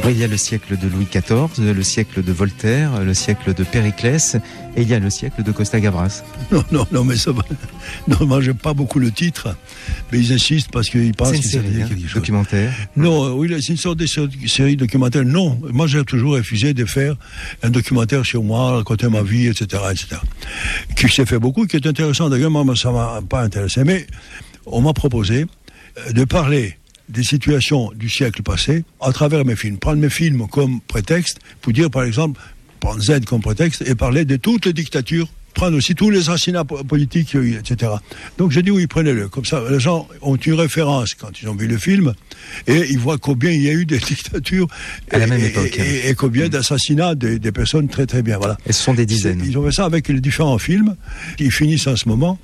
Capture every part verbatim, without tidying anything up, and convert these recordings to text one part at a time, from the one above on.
Oui, il y a le siècle de Louis quatorze, le siècle de Voltaire, le siècle de Périclès, et il y a le siècle de Costa Gavras. Non, non, non, mais ça va. Non, moi, j'aime pas beaucoup le titre, mais ils insistent parce qu'ils pensent que c'est une série, hein, quelque chose. Documentaire. Non, oui, c'est une sorte de série documentaire. Non, moi, j'ai toujours refusé de faire un documentaire sur moi, raconter ma vie, et cetera, et cetera. Qui s'est fait beaucoup, qui est intéressant. D'ailleurs, moi, ça m'a pas intéressé, mais on m'a proposé de parler des situations du siècle passé à travers mes films. Prendre mes films comme prétexte pour dire, par exemple, prendre Z comme prétexte et parler de toutes les dictatures, prendre aussi tous les assassinats politiques, et cetera. Donc j'ai dit oui, prenez-le. Comme ça, les gens ont une référence quand ils ont vu le film et ils voient combien il y a eu de dictatures à et, la même et, époque. Et, et combien d'assassinats des de personnes très très bien. Voilà. Et ce sont des dizaines. Ils ont fait ça avec les différents films qui finissent en ce moment.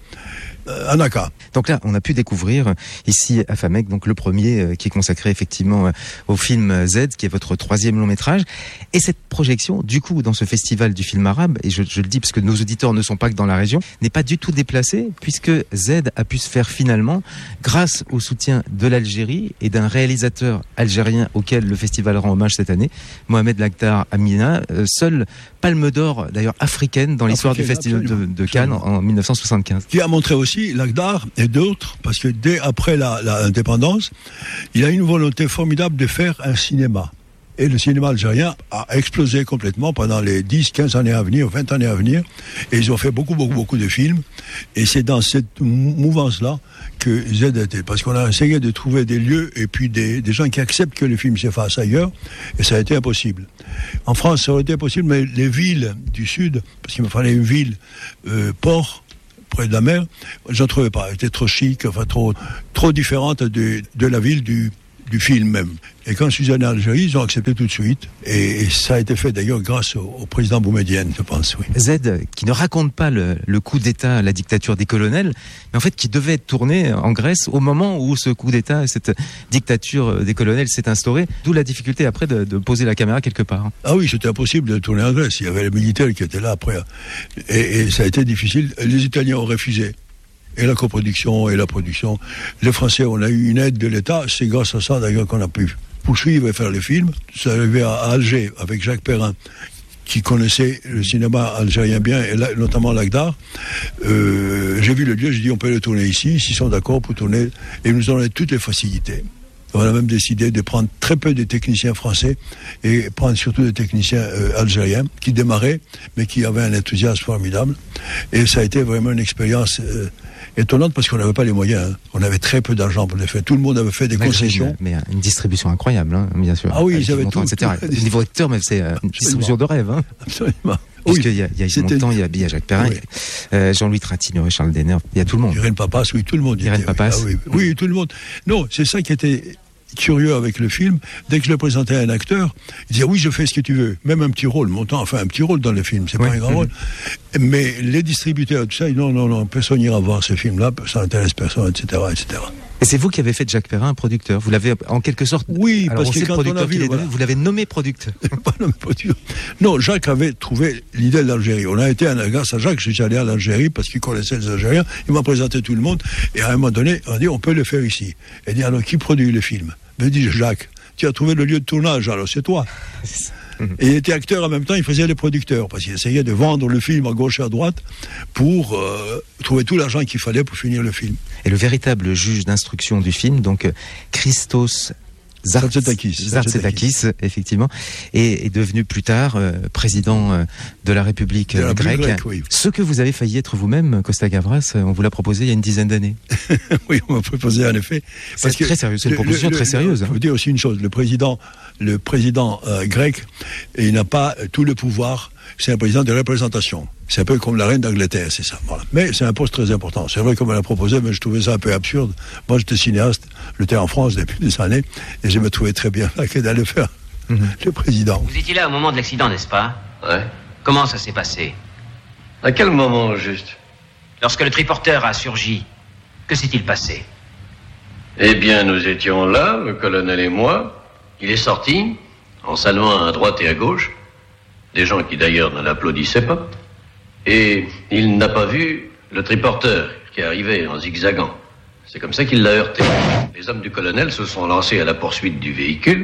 Anaka. Donc là, on a pu découvrir ici à Famec, donc le premier euh, qui est consacré effectivement euh, au film Z, qui est votre troisième long métrage. Et cette projection, du coup, dans ce festival du film arabe, et je, je le dis parce que nos auditeurs ne sont pas que dans la région, n'est pas du tout déplacée, puisque Z a pu se faire finalement grâce au soutien de l'Algérie et d'un réalisateur algérien auquel le festival rend hommage cette année, Mohamed Lakhdar Amina, euh, seule palme d'or d'ailleurs africaine dans l'histoire du festival de, de Cannes en, en mille neuf cent soixante-quinze. Qui a montré aussi Lakhdar et d'autres, parce que dès après la, la indépendance, il a une volonté formidable de faire un cinéma. Et le cinéma algérien a explosé complètement pendant les dix, quinze années à venir, vingt années à venir. Et ils ont fait beaucoup, beaucoup, beaucoup de films. Et c'est dans cette mouvance-là que Z était. Parce qu'on a essayé de trouver des lieux et puis des, des gens qui acceptent que le film se fasse ailleurs. Et ça a été impossible. En France, ça aurait été possible, mais les villes du Sud, parce qu'il me fallait une ville, euh, port, près de la mer, je n'en trouvais pas. Elle était trop chic, enfin trop, trop différente de, de la ville du, du film même. Et quand je suis allé en Algérie, ils ont accepté tout de suite. Et, et ça a été fait d'ailleurs grâce au, au président Boumedienne, je pense, oui. Z, qui ne raconte pas le, le coup d'État, la dictature des colonels, mais en fait qui devait être tourné en Grèce au moment où ce coup d'État, cette dictature des colonels s'est instaurée. D'où la difficulté après de, de poser la caméra quelque part. Ah oui, c'était impossible de tourner en Grèce. Il y avait les militaires qui étaient là après. Et, et ça a été difficile. Les Italiens ont refusé. Et la coproduction et la production. Les Français, on a eu une aide de l'État. C'est grâce à ça, d'ailleurs, qu'on a pu poursuivre et faire les films. Ça arrivait à Alger avec Jacques Perrin, qui connaissait le cinéma algérien bien, et là, notamment Lakhdar. Euh, j'ai vu le lieu, j'ai dit on peut le tourner ici, s'ils sont d'accord pour tourner, et ils nous ont donné toutes les facilités. On a même décidé de prendre très peu de techniciens français et prendre surtout des techniciens euh, algériens qui démarraient, mais qui avaient un enthousiasme formidable. Et ça a été vraiment une expérience euh, étonnante parce qu'on n'avait pas les moyens. Hein. On avait très peu d'argent pour les faire. Tout le monde avait fait des Malgré concessions. Une, mais une distribution incroyable, hein, bien sûr. Ah oui, ils avaient tout. et cetera. Au niveau acteur, mais c'est une distribution de rêve. Hein. Absolument. Puisqu'il y a, il y a longtemps, il y a, il y a Jacques Perrin, oui. euh, Jean-Louis Trintignant, Charles Denner, il y a tout le monde. Irène Papas, oui, tout le monde. Irène Papas. Ah, oui. oui, tout le monde. Non, c'est ça qui était curieux avec le film. Dès que je le présentais à un acteur, il disait oui, je fais ce que tu veux. Même un petit rôle, montant, enfin un petit rôle dans le film, c'est oui. pas un grand mmh. rôle. Mais les distributeurs, tout ça, ils disent non, non, non, personne n'ira voir ce film-là, ça n'intéresse personne, et cetera, et cetera. Et c'est vous qui avez fait de Jacques Perrin un producteur. Vous l'avez en quelque sorte. Oui, alors parce que quand on a vu, voilà. Vous l'avez nommé producteur. Pas nommé producteur. Non, Jacques avait trouvé l'idée de l'Algérie. On a été à, grâce à Jacques, je suis allé à l'Algérie parce qu'il connaissait les Algériens. Il m'a présenté tout le monde et à un moment donné, on a dit on peut le faire ici. Et il dit alors qui produit le film? Me dit Jacques. Tu as trouvé le lieu de tournage, alors c'est toi. Et il était acteur en même temps, il faisait les producteurs, parce qu'il essayait de vendre le film à gauche et à droite pour euh, trouver tout l'argent qu'il fallait pour finir le film. Et le véritable juge d'instruction du film, donc Christos Zartsetakis, Zartsetakis, effectivement, est, est devenu plus tard euh, président euh, de la République de la grecque. Grec, oui. Ce que vous avez failli être vous-même, Costa Gavras, on vous l'a proposé il y a une dizaine d'années. Oui, on m'a proposé en effet. C'est très sérieux, c'est une proposition le, le, très sérieuse. Il faut dire aussi une chose, le président, le président euh, grec, il n'a pas tout le pouvoir. C'est un président de représentation. C'est un peu comme la reine d'Angleterre, c'est ça. Voilà. Mais c'est un poste très important. C'est vrai qu'on me l'a proposé, mais je trouvais ça un peu absurde. Moi, j'étais cinéaste, j'étais en France depuis des années, et je me trouvais très bien là que d'aller faire mm-hmm. le président. Vous étiez là au moment de l'accident, n'est-ce pas? Ouais. Comment ça s'est passé? À quel moment, juste? Lorsque le triporteur a surgi, que s'est-il passé? Eh bien, nous étions là, le colonel et moi. Il est sorti, en saluant à droite et à gauche. Des gens qui d'ailleurs ne l'applaudissaient pas. Et il n'a pas vu le triporteur qui arrivait en zigzagant. C'est comme ça qu'il l'a heurté. Les hommes du colonel se sont lancés à la poursuite du véhicule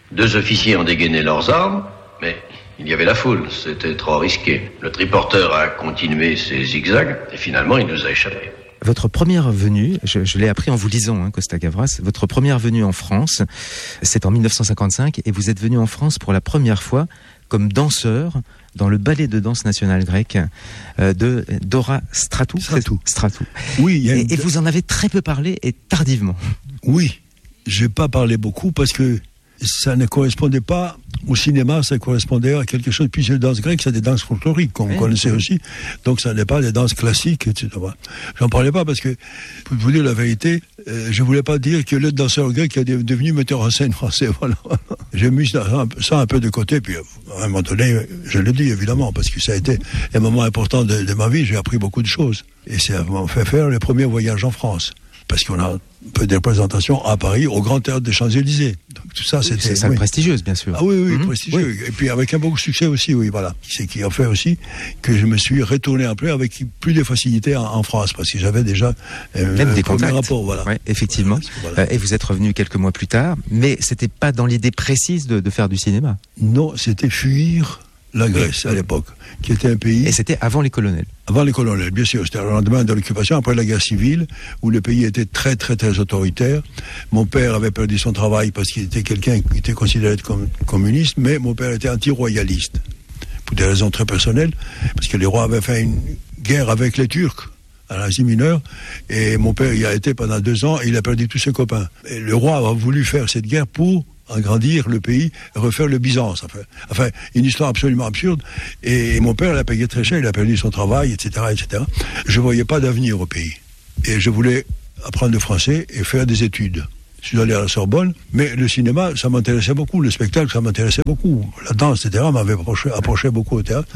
Deux officiers ont dégainé leurs armes, mais il y avait la foule, c'était trop risqué. Le triporteur a continué ses zigzags, et finalement il nous a échappé. Votre première venue, je, je l'ai appris en vous lisant, hein, Costa Gavras, votre première venue en France, c'est en mille neuf cent cinquante-cinq, et vous êtes venu en France pour la première fois comme danseur dans le ballet de danse nationale grecque euh, de Dora Stratou. Stratou. Stratou. Oui, il y a une... et, et vous en avez très peu parlé et tardivement. Oui, j'ai pas parlé beaucoup parce que ça ne correspondait pas au cinéma, ça correspondait à quelque chose. Puis les danses grecques, c'est des danses folkloriques qu'on oui, connaissait oui. aussi. Donc ça n'est pas des danses classiques, et cetera. J'en parlais pas parce que, pour vous dire la vérité, euh, je voulais pas dire que le danseur grec est devenu metteur en scène français. Voilà. J'ai mis ça, ça un peu de côté, puis à un moment donné, je le dis évidemment, parce que ça a été un moment important de, de ma vie, j'ai appris beaucoup de choses. Et ça m'a fait faire les premiers voyages en France. Parce qu'on a un peu des représentations à Paris, au Grand Théâtre des Champs-Élysées. Donc tout ça, c'était... C'est une salle oui. prestigieuse, bien sûr. Ah oui, oui, mmh. prestigieux. Oui. Et puis avec un beau succès aussi, oui, voilà. C'est qui a fait aussi que je me suis retourné après avec plus de facilité en, en France, parce que j'avais déjà euh, Même un des premier contacts. rapport, voilà. Ouais, effectivement. Voilà. Euh, et vous êtes revenu quelques mois plus tard, mais c'était pas dans l'idée précise de, de faire du cinéma. Non, c'était fuir la Grèce, oui. à l'époque, qui était un pays... Et c'était avant les colonels. Avant les colonels, bien sûr. C'était le lendemain de l'occupation, après la guerre civile, où le pays était très, très, très autoritaire. Mon père avait perdu son travail parce qu'il était quelqu'un qui était considéré comme communiste, mais mon père était anti-royaliste, pour des raisons très personnelles, parce que les rois avaient fait une guerre avec les Turcs à l'Asie mineure, et mon père y a été pendant deux ans, et il a perdu tous ses copains. Et le roi a voulu faire cette guerre pour agrandir le pays, refaire le Byzance. Enfin, enfin, une histoire absolument absurde. Et mon père l'a payé très cher, il a perdu son travail, et cetera, et cetera. Je voyais pas d'avenir au pays. Et je voulais apprendre le français et faire des études. Je suis allé à la Sorbonne, mais le cinéma, ça m'intéressait beaucoup. Le spectacle, ça m'intéressait beaucoup. La danse, et cetera, m'avait approché, approché beaucoup au théâtre.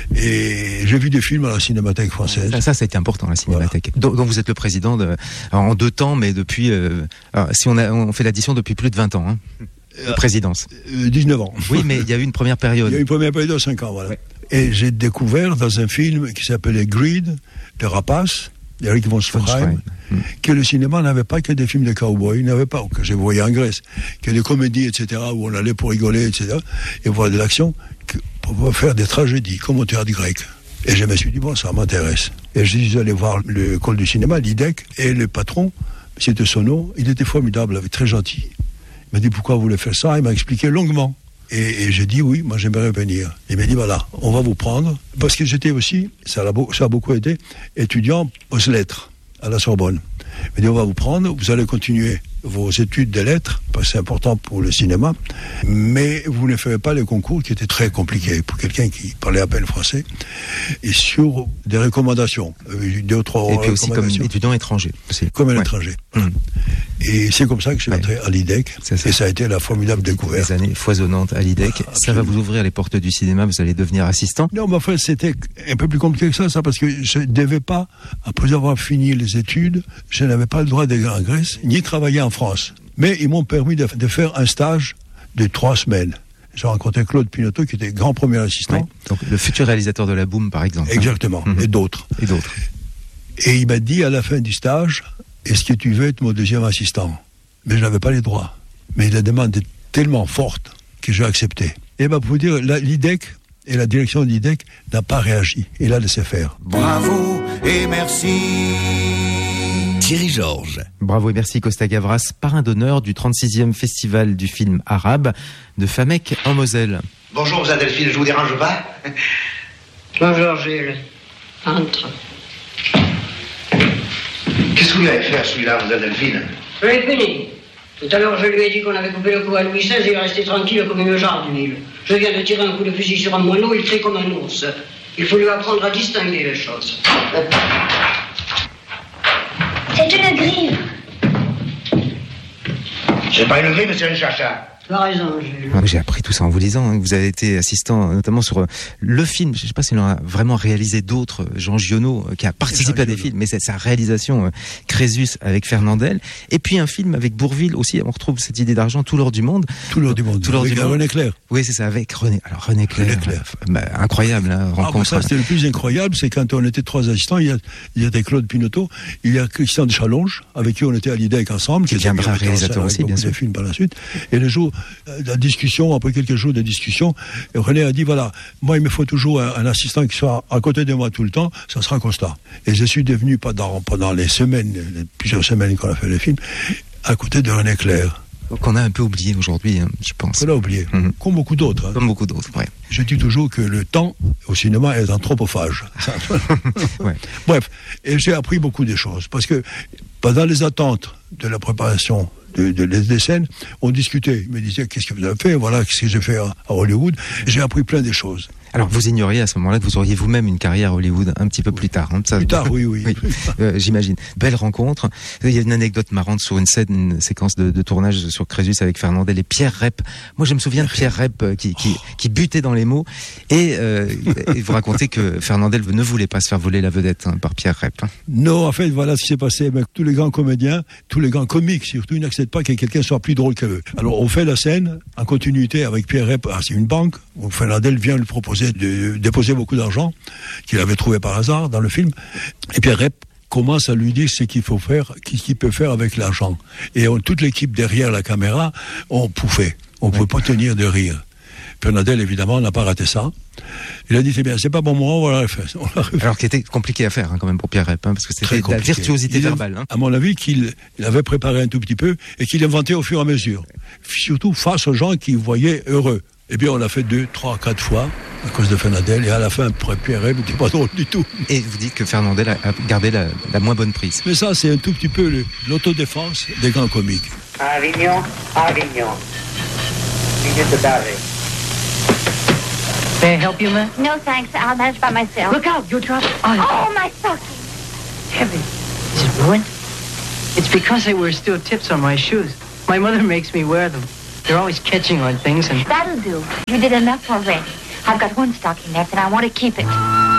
Et j'ai vu des films à la Cinémathèque française. Ça, ça, ça a été important, la Cinémathèque. Voilà. Dont, dont vous êtes le président de, en deux temps, mais depuis, euh, alors, si on, a, on fait l'addition depuis plus de vingt ans, hein. De présidence. Euh, dix-neuf ans. Oui, mais il y a eu une première période. Il y a eu une première période de cinq ans, voilà. Ouais. Et j'ai découvert dans un film qui s'appelait Greed, de Rapace, d'Eric von Stroheim, mmh. que le cinéma n'avait pas que des films de cow-boys, il n'avait pas, que j'ai voyé en Grèce, que des comédies, et cetera, où on allait pour rigoler, et cetera, et voir de l'action, que pour faire des tragédies, comme au théâtre grec. Et je me suis dit, bon, ça m'intéresse. Et je suis allé voir l'école du cinéma, l'I D E C, et le patron, M. Sono, il était formidable, il était très gentil. Il m'a dit pourquoi vous voulez faire ça, il m'a expliqué longuement. Et, et j'ai dit oui, moi j'aimerais venir. Il m'a dit voilà, on va vous prendre. Parce que j'étais aussi, ça a, ça a beaucoup été, étudiant aux lettres à la Sorbonne. Il m'a dit on va vous prendre, vous allez continuer vos études de lettres, parce que c'est important pour le cinéma, mais vous ne ferez pas les concours qui étaient très compliqués pour quelqu'un qui parlait à peine français, et sur des recommandations, deux ou trois et puis aussi comme étudiant étranger. Aussi. Comme un ouais. étranger. Mmh. Et c'est comme ça que je suis entré ouais. à l'I D E C, ça. Et ça a été la formidable découverte. Des années foisonnantes à l'I D E C, ah, ça va vous ouvrir les portes du cinéma, vous allez devenir assistant. Non, mais en fait, c'était un peu plus compliqué que ça, ça parce que je ne devais pas, après avoir fini les études, je n'avais pas le droit d'aller en Grèce, ni travailler en France. Mais ils m'ont permis de, de faire un stage de trois semaines. J'ai rencontré Claude Pinoteau, qui était grand premier assistant. Oui, donc le futur réalisateur de La Boum, par exemple. Exactement, hein. Mmh. et d'autres. Et d'autres. Et il m'a dit à la fin du stage, est-ce que tu veux être mon deuxième assistant? Mais je n'avais pas les droits. Mais la demande était tellement forte que j'ai accepté. Et ben pour vous dire, l'I D E C et la direction de l'I D E C n'a pas réagi. Il a laissé faire. Bravo et merci. Thierry Georges. Bravo et merci Costa Gavras, parrain d'honneur du trente-sixième festival du film arabe de Famec en Moselle. Bonjour, vous Delphine, je vous dérange pas? Bonjour Jules. Entre. Qu'est-ce que vous lui avez fait à celui-là, vous Delphine? Je l'ai fini. Tout à l'heure, je lui ai dit qu'on avait coupé le cou à Louis seize et il est resté tranquille comme une jarre d'huile. Je viens de tirer un coup de fusil sur un moineau, il crie comme un ours. Il faut lui apprendre à distinguer les choses. C'est une grille. C'est pas une grille, mais c'est une chacha. Tu as raison, Jules. Ah, j'ai appris tout ça en vous lisant. Vous avez été assistant notamment sur le film. Je ne sais pas s'il en a vraiment réalisé d'autres. Jean Giono, qui a participé Jean à des Giono. films, mais c'est sa réalisation Crésus avec Fernandel. Et puis un film avec Bourvil aussi. On retrouve cette idée d'argent, Tout l'or du monde. Tout l'or du monde. Tout l'or avec du monde. René Clair. Oui, c'est ça, avec René. Alors René Clair. René Clair. Bah, incroyable, hein, rencontre. Ah, ça, c'était le plus incroyable, c'est quand on était trois assistants. Il y, a, il y avait Claude Pinoteau, il y a Christian de Chalonge, avec qui on était à l'I D E C ensemble, qui viendra réalisateur aussi, bien sûr. Des films par la suite. Et le jour la discussion, après quelques jours de discussion, René a dit, voilà, moi, il me faut toujours un, un assistant qui soit à côté de moi tout le temps, ça sera Constant. Et je suis devenu, pendant, pendant les semaines, les plusieurs semaines qu'on a fait le film, à côté de René Clair. Qu'on a un peu oublié aujourd'hui, hein, je pense. On l'a oublié, mm-hmm. Comme beaucoup d'autres. Hein. Comme beaucoup d'autres, ouais. Je dis toujours que le temps au cinéma est anthropophage. Ouais. Bref, et j'ai appris beaucoup de choses, parce que pendant les attentes de la préparation de, de, de, des scènes, on discutait. Il me disait, qu'est-ce que vous avez fait? Voilà, qu'est-ce que j'ai fait à, à Hollywood. Et j'ai appris plein de choses. Alors, vous ignoriez à ce moment-là que vous auriez vous-même une carrière à Hollywood un petit peu plus tard. Hein, ça, plus tard, oui, oui. oui euh, j'imagine. Belle rencontre. Il y a une anecdote marrante sur une scène, une séquence de, de tournage sur Crésus avec Fernandel et Pierre Rep. Moi, je me souviens de Pierre Rep euh, qui, qui, qui butait dans les mots. Et, euh, et vous racontez que Fernandel ne voulait pas se faire voler la vedette hein, par Pierre Rep. Non, en fait, voilà ce qui s'est passé. Mais tous les grands comédiens, tous les grands comiques surtout, ils n'acceptent pas que quelqu'un soit plus drôle qu'eux. Alors, on fait la scène en continuité avec Pierre Rep. Ah, c'est une banque où Fernandel vient lui proposer de déposer beaucoup d'argent qu'il avait trouvé par hasard dans le film. Et Pierre Rep commence à lui dire ce qu'il faut faire, ce qu'il peut faire avec l'argent. Et on, toute l'équipe derrière la caméra, on pouffait. On ne pouvait pas tenir de rire. Fernandel, évidemment, n'a pas raté ça. Il a dit, c'est bien, c'est pas bon moment, on l'a refait. On l'a refait. Alors qu'il était compliqué à faire, hein, quand même, pour Pierre Rep, hein, parce que c'était de la virtuosité il verbale. Hein. À mon avis, qu'il il avait préparé un tout petit peu et qu'il inventait au fur et à mesure. Surtout face aux gens qu'il voyait heureux. Eh bien, on l'a fait deux, trois, quatre fois à cause de Fernandel, et à la fin, Pierre Rep n'était pas drôle du tout. Et vous dites que Fernandel a gardé la, la moins bonne prise. Mais ça, c'est un tout petit peu le, l'autodéfense des grands comiques. Avignon, Avignon. Minute de Barry. May I help you, ma'am? No, thanks. I'll manage by myself. Look out, you'll drop. Oh, oh my stocking. Heavy. Is it ruined? It's because I wear steel tips on my shoes. My mother makes me wear them. They're always catching on things and... That'll do. You did enough already. I've got one stocking left and I want to keep it.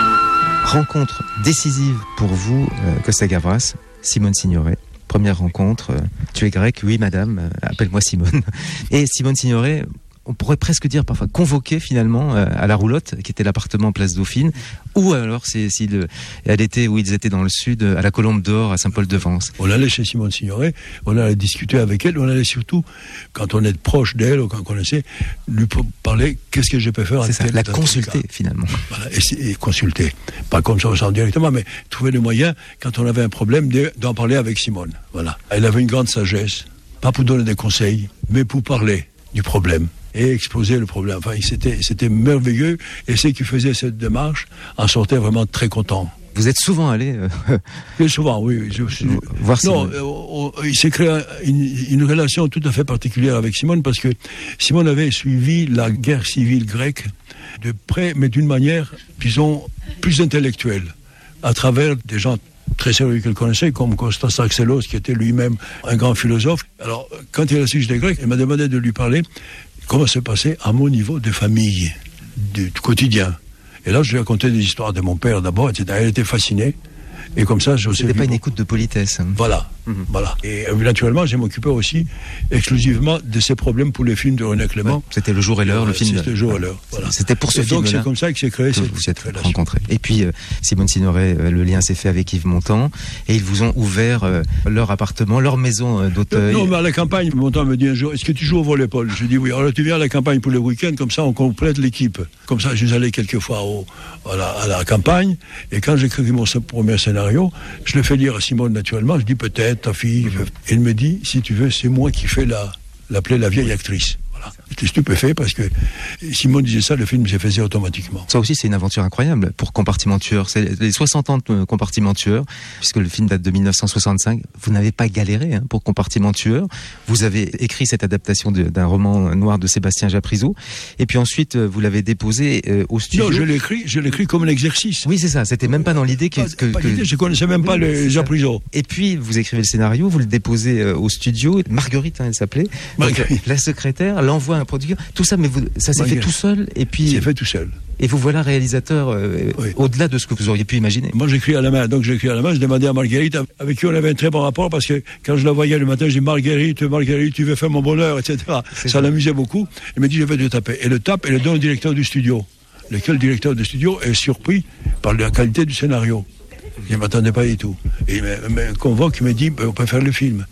Rencontre décisive pour vous, euh, Costa Gavras, Simone Signoret. Première rencontre. Euh, tu es grec? Oui, madame. Euh, appelle-moi Simone. Et Simone Signoret, on pourrait presque dire parfois convoquée finalement euh, à la Roulotte, qui était l'appartement Place Dauphine, ou alors c'est si le, elle était où ils étaient dans le sud, à la Colombe d'Or, à Saint-Paul-de-Vence. On allait chez Simone Signoret, on allait discuter avec elle, on allait surtout, quand on est proche d'elle ou quand on connaissait, lui parler qu'est-ce que je peux faire. C'est ça, la consulter finalement. Voilà, et, et consulter, pas comme ça au centre directement, mais trouver le moyen quand on avait un problème de, d'en parler avec Simone. Voilà, elle avait une grande sagesse, pas pour donner des conseils, mais pour parler du problème et exposer le problème. Enfin, c'était, c'était merveilleux, et ceux qui faisaient cette démarche en sortaient vraiment très contents. Vous êtes souvent allé euh... Très souvent, oui. Je, je, voir non, euh, on, il s'est créé une, une relation tout à fait particulière avec Simone, parce que Simone avait suivi la guerre civile grecque de près, mais d'une manière, disons, plus intellectuelle, à travers des gens très sérieux qu'elle connaissait, comme Kostas Axelos, qui était lui-même un grand philosophe. Alors, quand il a su que j'étais grec, elle m'a demandé de lui parler comment se passait à mon niveau de famille, du, du quotidien. Et là, je lui ai raconté des histoires de mon père d'abord, et cetera. Elle était fascinée. Et comme ça, je sais. C'était pas une écoute de politesse. Hein. Voilà, mm-hmm. voilà. Et euh, naturellement, j'ai m'occupé aussi exclusivement de ces problèmes pour les films de René Clément. Ouais, c'était Le Jour et l'heure, le film. C'était Le Jour et l'heure. Voilà. C'était pour ce film. Donc c'est comme ça que s'est créé cette, vous cette êtes relation. Rencontrés. Et puis euh, Simone Signoret, euh, le lien s'est fait avec Yves Montand, et ils vous ont ouvert euh, leur appartement, leur maison euh, d'Auteuil. Non, mais à la campagne, Montand me dit un jour, est-ce que tu joues au volleyball? Je dis oui. Alors tu viens à la campagne pour le week-end, comme ça on complète l'équipe. Comme ça, je suis allé quelques fois au, à, la, à la campagne, et quand j'ai écrit mon premier scénario, je le fais lire à Simone naturellement. Je dis peut-être ta fille. Mm-hmm. Elle me dit, si tu veux, c'est moi qui fais la, l'appeler la vieille actrice. Voilà. J'étais stupéfait parce que Simone disait ça, le film se faisait automatiquement. Ça aussi, c'est une aventure incroyable pour Compartiment Tueur. C'est les soixante ans de Compartiment Tueur, puisque le film date de mille neuf cent soixante-cinq. Vous n'avez pas galéré hein, pour Compartiment Tueur. Vous avez écrit cette adaptation de, d'un roman noir de Sébastien Japrisot, et puis ensuite vous l'avez déposé euh, au studio. Non, je l'ai écrit, je l'ai écrit comme un exercice. Oui, c'est ça. C'était même pas dans l'idée que, pas, que, pas que... l'idée, je connaissais même pas le Japrisot. Et puis vous écrivez le scénario, vous le déposez euh, au studio. Marguerite, hein, elle s'appelait. Donc, la secrétaire l'envoie à un producteur. Tout ça, mais vous, ça s'est Marguerite. fait tout seul, et puis. C'est fait tout seul. Et vous voilà réalisateur euh, oui. au-delà de ce que vous auriez pu imaginer. Moi, j'écris à la main. Donc, j'écris à la main. Je demandais à Marguerite, avec qui on avait un très bon rapport, parce que quand je la voyais le matin, je dis Marguerite, Marguerite, tu veux faire mon bonheur, et cetera. C'est ça vrai. L'amusait beaucoup. Elle me dit, je vais te taper. Et le tape et le donne au directeur du studio. Lequel directeur du studio est surpris par la qualité du scénario. Il ne m'attendait pas du tout. Et il me, me convoque, il me dit, on peut faire le film.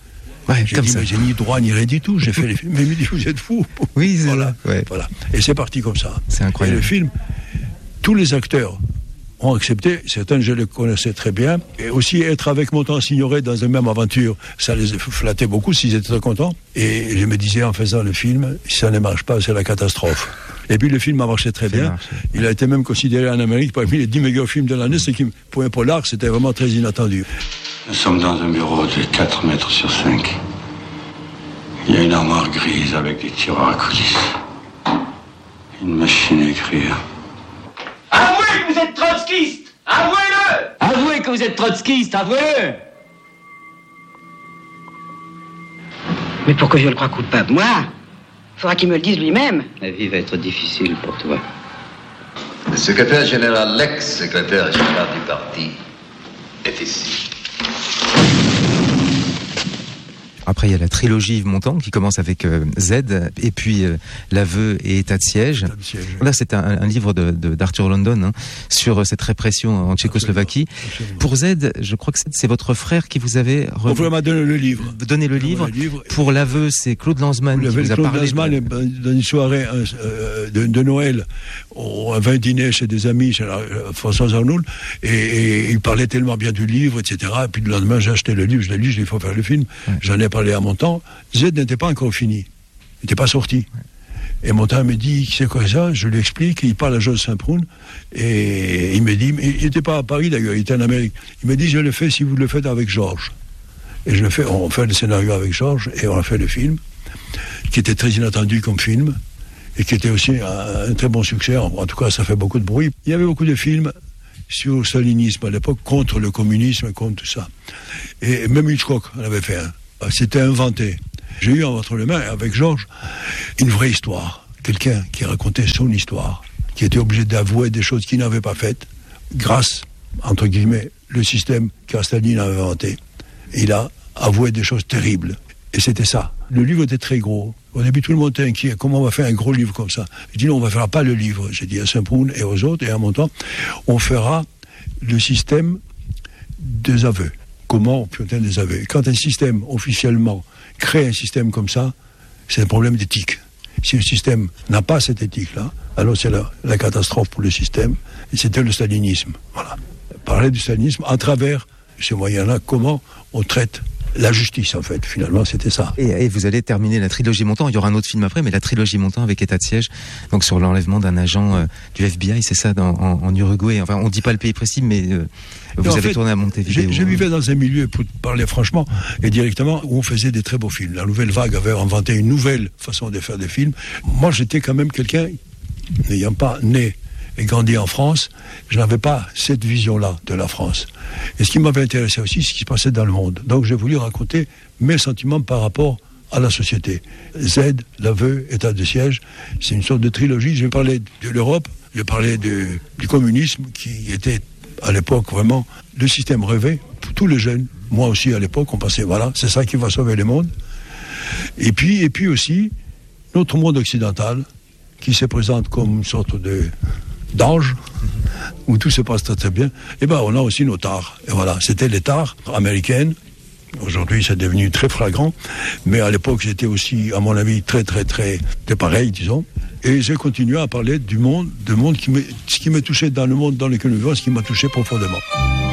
Ouais, j'ai comme dit, ça. mais j'ai ni droit ni rien du tout. J'ai fait les films. Mais il me dit, vous êtes fou. Oui, c'est voilà. ça. Ouais. Voilà. Et c'est parti comme ça. C'est incroyable. Et le film, tous les acteurs ont accepté. Certains, je les connaissais très bien. Et aussi, être avec Montand Signoret dans une même aventure, ça les flattait beaucoup s'ils étaient très contents. Et je me disais, en faisant le film, si ça ne marche pas, c'est la catastrophe. Et puis le film a marché très bien. Marché. Il a été même considéré en Amérique parmi les dix meilleurs films de l'année, ce qui, pour un polar, c'était vraiment très inattendu. Nous sommes dans un bureau de quatre mètres sur cinq. Il y a une armoire grise avec des tiroirs à coulisses. Une machine à écrire. Avouez que vous êtes trotskiste! Avouez-le! Avouez que vous êtes trotskiste, avouez-le! Mais pourquoi je le crois coupable? Moi? Faudra qu'il me le dise lui-même. La vie va être difficile pour toi. Le secrétaire général, l'ex-secrétaire général du parti, est ici. Après, il y a la trilogie Yves Montand qui commence avec euh, Z, et puis euh, L'aveu et État de siège. État de siège. Là, c'est un, un livre de, de, d'Arthur London hein, sur euh, cette répression en Tchécoslovaquie. Absolument. Pour Z, je crois que c'est, c'est votre frère qui vous avait Mon frère m'a donné le livre. donné le livre. Le livre. Pour L'aveu, c'est Claude Lanzmann qui Claude vous a parlé. Lanzmann, de... dans une soirée euh, de, de Noël, on avait dîné chez des amis, chez la, François Arnoul, et, et il parlait tellement bien du livre, et cetera. Et puis le lendemain, j'ai acheté le livre, je l'ai lu, je l'ai dit, il faut faire le film. Ouais. J'en ai parlé à Montand. Z n'était pas encore fini. Il n'était pas sorti. Ouais. Et Montand me dit, c'est quoi ça? Je lui explique, il parle à Georges Saint-Proun, et il me dit, il n'était pas à Paris d'ailleurs, il était en Amérique. Il me dit, je le fais si vous le faites avec Georges. Et je le fais, on fait le scénario avec Georges, et on a fait le film, qui était très inattendu comme film, et qui était aussi un, un très bon succès. En, en tout cas, ça fait beaucoup de bruit. Il y avait beaucoup de films sur le stalinisme à l'époque, contre le communisme, contre tout ça. Et même Hitchcock en avait fait un. C'était inventé. J'ai eu entre les mains, avec Georges, une vraie histoire. Quelqu'un qui racontait son histoire, qui était obligé d'avouer des choses qu'il n'avait pas faites, grâce, entre guillemets, le système que Staline avait inventé. Il a avoué des choses terribles. Et c'était ça. Le livre était très gros. Au début, tout le monde était inquiet. Comment on va faire un gros livre comme ça? Je dis non, on ne fera pas le livre. J'ai dit à Saint-Proun et aux autres, et à mon temps, on fera le système des aveux. Comment on peut obtenir des aveux? Quand un système, officiellement, crée un système comme ça, c'est un problème d'éthique. Si le système n'a pas cette éthique-là, alors c'est la, la catastrophe pour le système. Et c'était le stalinisme. Voilà. Parler du stalinisme à travers ces moyens-là, comment on traite la justice, en fait, finalement, c'était ça. Et, et vous allez terminer la trilogie Montand. Il y aura un autre film après, mais la trilogie Montand avec État de siège, donc sur l'enlèvement d'un agent euh, du F B I, c'est ça, dans, en, en Uruguay. Enfin, on ne dit pas le pays précis, mais euh, vous non, avez fait, tourné à Montevideo. Je, je vivais dans un milieu, pour parler franchement et directement, où on faisait des très beaux films. La Nouvelle Vague avait inventé une nouvelle façon de faire des films. Moi, j'étais quand même quelqu'un, n'ayant pas né et grandi en France, je n'avais pas cette vision-là de la France. Et ce qui m'avait intéressé aussi, c'est ce qui se passait dans le monde. Donc j'ai voulu raconter mes sentiments par rapport à la société. Z, L'aveu, État de siège, c'est une sorte de trilogie. Je parlais de l'Europe, je parlais de, du communisme, qui était à l'époque vraiment le système rêvé pour tous les jeunes. Moi aussi à l'époque, on pensait, voilà, c'est ça qui va sauver le monde. Et puis, et puis aussi, notre monde occidental, qui se présente comme une sorte de d'ange, où tout se passe très très bien, et ben on a aussi nos tares. Et voilà, c'était les tares américaines. Aujourd'hui, c'est devenu très flagrant, mais à l'époque, c'était aussi, à mon avis, très très très, très pareil, disons. Et j'ai continué à parler du monde, du monde qui me, ce qui m'a touché dans le monde dans lequel nous vivons, ce qui m'a touché profondément.